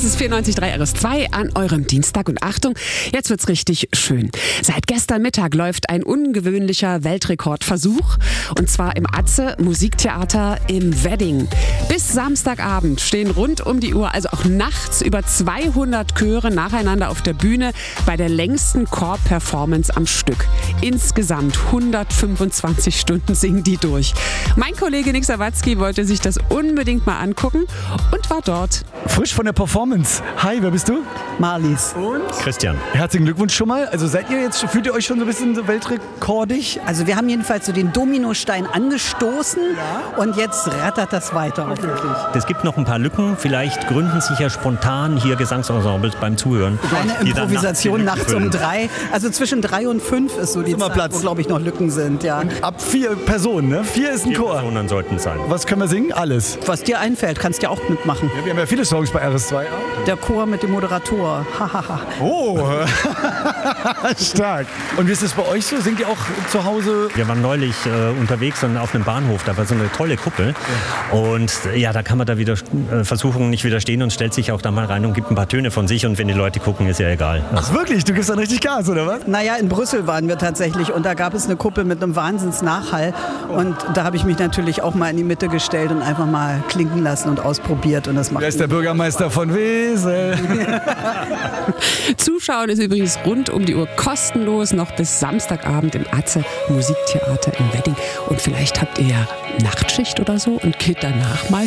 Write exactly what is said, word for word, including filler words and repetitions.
Das ist vierundneunzig Komma drei R S zwei an eurem Dienstag. Und Achtung, jetzt wird's richtig schön. Seit gestern Mittag läuft ein ungewöhnlicher Weltrekordversuch. Und zwar im Atze Musiktheater im Wedding. Bis Samstagabend stehen rund um die Uhr, also auch nachts, über zweihundert Chöre nacheinander auf der Bühne bei der längsten Chor-Performance am Stück. Insgesamt hundertfünfundzwanzig Stunden singen die durch. Mein Kollege Nick Sawatzki wollte sich das unbedingt mal angucken und war dort. Frisch von der Performance. Hi, wer bist du? Marlies. Und? Christian. Herzlichen Glückwunsch schon mal. Also seid ihr jetzt, fühlt ihr euch schon so ein bisschen so weltrekordig? Also wir haben jedenfalls so den Dominostein angestoßen, ja, und jetzt rattert das weiter. Okay. Es gibt noch ein paar Lücken. Vielleicht gründen sich ja spontan hier Gesangsensembles beim Zuhören. Eine Improvisation nachts, nachts um drei. Also zwischen drei und fünf ist so die Zeit, Platz, wo, glaube ich, noch Lücken sind. Ja. Und ab vier Personen, ne? Vier ist ein vier Chor. Personen sollten es sein. Was können wir singen? Alles. Was dir einfällt, kannst du ja auch mitmachen. Ja, wir haben ja viele Songs bei R S zwei. Der Chor mit dem Moderator. Oh, stark. Und wie ist es bei euch so? Singt ihr auch zu Hause? Wir waren neulich äh, unterwegs und auf einem Bahnhof, da war so eine tolle Kuppel. Ja. Und ja, da kann man da wieder äh, Versuchungen nicht widerstehen und stellt sich auch da mal rein und gibt ein paar Töne von sich. Und wenn die Leute gucken, ist ja egal. Ach wirklich? Du gibst dann richtig Gas, oder was? Naja, in Brüssel waren wir tatsächlich und da gab es eine Kuppel mit einem Wahnsinns-Nachhall. Und da habe ich mich natürlich auch mal in die Mitte gestellt und einfach mal klinken lassen und ausprobiert. Und das macht Wer ist der Bürgermeister von Wesel? Zuschauen ist übrigens rund um die Uhr kostenlos, noch bis Samstagabend im Atze Musiktheater im Wedding. Und vielleicht habt ihr ja Nachtschicht oder so und geht danach mal